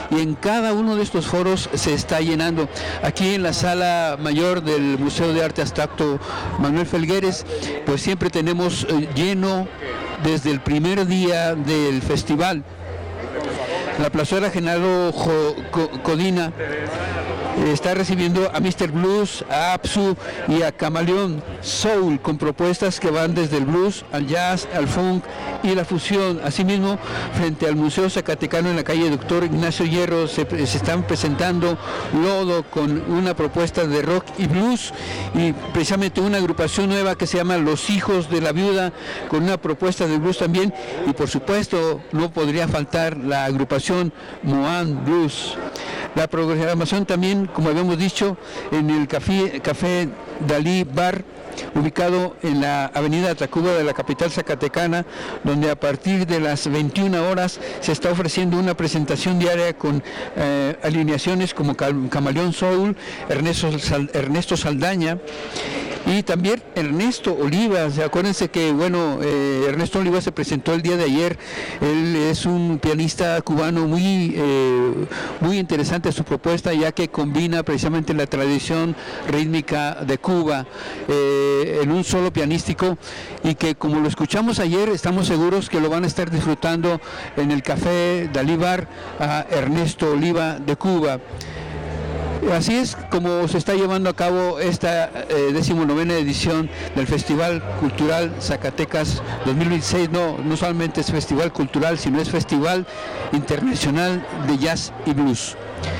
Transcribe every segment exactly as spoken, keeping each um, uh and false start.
y en cada uno de estos foros se está llenando. Aquí en la sala mayor del Museo de Arte Abstracto Manuel Felgueres, pues siempre tenemos eh, lleno desde el primer día del festival. La plazuela Genaro Codina está recibiendo a míster Blues, a Apsu y a Camaleón Soul, con propuestas que van desde el blues al jazz, al funk y la fusión. Asimismo, frente al Museo Zacatecano en la calle Doctor Ignacio Hierro se, se están presentando Lodo con una propuesta de rock y blues, y precisamente una agrupación nueva que se llama Los Hijos de la Viuda con una propuesta de blues también, y por supuesto no podría faltar la agrupación Moan Blues. La programación también, como habíamos dicho, en el Café, Café Dalí Bar, ubicado en la avenida Tacuba de la capital zacatecana, donde a partir de las veintiuna horas se está ofreciendo una presentación diaria con eh, alineaciones como Camaleón Soul, Ernesto, Sal, Ernesto Saldaña, y también Ernesto Oliva. O sea, acuérdense que, bueno, eh, Ernesto Oliva se presentó el día de ayer. Él es un pianista cubano muy, eh, muy interesante su propuesta, ya que combina precisamente la tradición rítmica de Cuba eh, en un solo pianístico, y que, como lo escuchamos ayer, estamos seguros que lo van a estar disfrutando en el Café Dalí Bar a Ernesto Oliva de Cuba. Así es como se está llevando a cabo esta eh, decimonovena edición del Festival Cultural Zacatecas dos mil veintiséis. No, no solamente es festival cultural, sino es Festival Internacional de Jazz y Blues.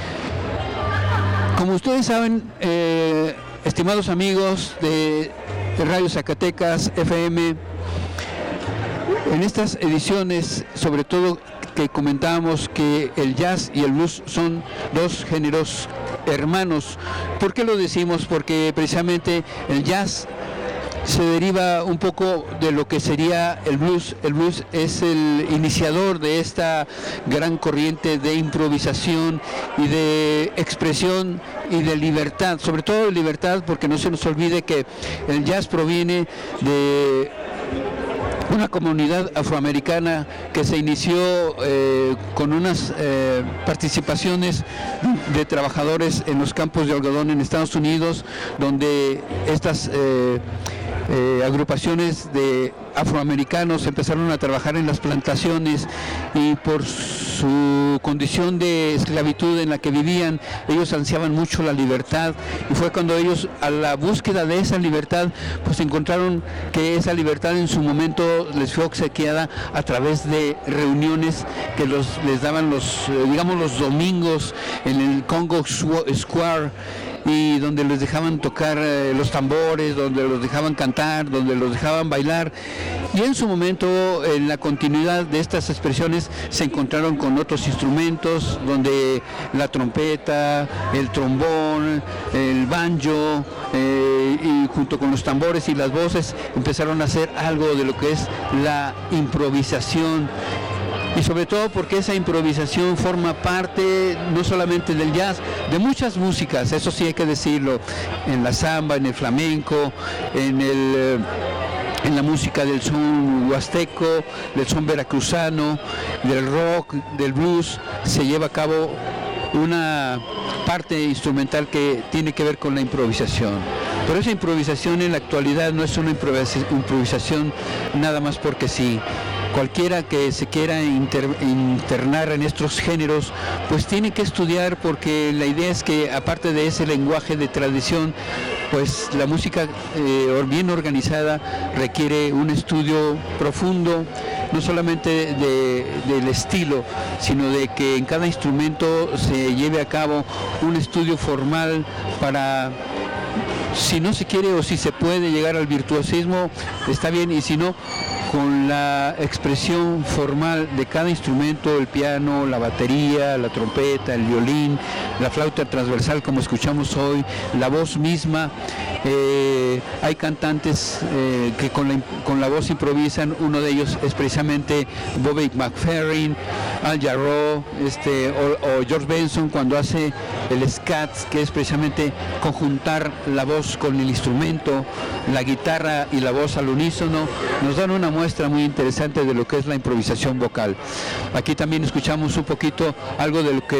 Como ustedes saben, eh, estimados amigos de Radio Zacatecas F M, en estas ediciones, sobre todo que comentábamos que el jazz y el blues son dos géneros hermanos. ¿Por qué lo decimos? Porque precisamente el jazz se deriva un poco de lo que sería el blues. El blues es el iniciador de esta gran corriente de improvisación y de expresión y de libertad, sobre todo de libertad, porque no se nos olvide que el jazz proviene de una comunidad afroamericana que se inició eh, con unas eh, participaciones de trabajadores en los campos de algodón en Estados Unidos, donde estas eh, eh, agrupaciones de afroamericanos empezaron a trabajar en las plantaciones, y por su condición de esclavitud en la que vivían, ellos ansiaban mucho la libertad, y fue cuando ellos, a la búsqueda de esa libertad, pues encontraron que esa libertad en su momento les fue obsequiada a través de reuniones que los, les daban los, digamos, los domingos en el Congo Square, y donde les dejaban tocar eh, los tambores, donde los dejaban cantar, donde los dejaban bailar. Y en su momento, en la continuidad de estas expresiones, se encontraron con otros instrumentos, donde la trompeta, el trombón, el banjo, eh, y junto con los tambores y las voces, empezaron a hacer algo de lo que es la improvisación. Y sobre todo porque esa improvisación forma parte no solamente del jazz, de muchas músicas, eso sí hay que decirlo, en la samba, en el flamenco, en el... en la música del son huasteco, del son veracruzano, del rock, del blues, se lleva a cabo una parte instrumental que tiene que ver con la improvisación. Pero esa improvisación en la actualidad no es una improvisación nada más porque sí. Cualquiera que se quiera inter, internar en estos géneros, pues tiene que estudiar, porque la idea es que, aparte de ese lenguaje de tradición, pues la música eh, bien organizada requiere un estudio profundo, no solamente de, del estilo, sino de que en cada instrumento se lleve a cabo un estudio formal para, si no se quiere o si se puede llegar al virtuosismo, está bien, y si no, con la expresión formal de cada instrumento, el piano, la batería, la trompeta, el violín, la flauta transversal como escuchamos hoy, la voz misma. Eh, hay cantantes eh, que con la, con la voz improvisan. Uno de ellos es precisamente Bobby McFerrin, Al Jarreau, este, o, o George Benson, cuando hace el scat, que es precisamente conjuntar la voz con el instrumento, la guitarra y la voz al unísono. Nos dan una muestra muy interesante de lo que es la improvisación vocal. Aquí también escuchamos un poquito algo de lo que